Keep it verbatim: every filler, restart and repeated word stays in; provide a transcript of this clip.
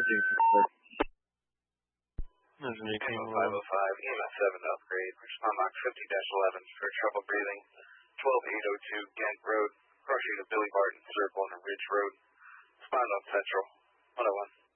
There's an eighteen five oh five, E M S seven upgrade. Respond Mach fifty dash eleven for trouble breathing. twelve eight oh two Ghent Road. Crossing of Billy Barton Circle on a Ridge Road. Respond on Central. one oh one.